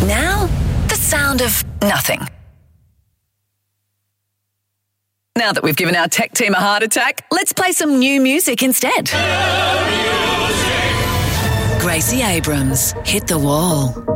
Now, the sound of nothing. Now that we've given our tech team a heart attack, let's play some new music instead. Gracie Abrams, Hit the Wall.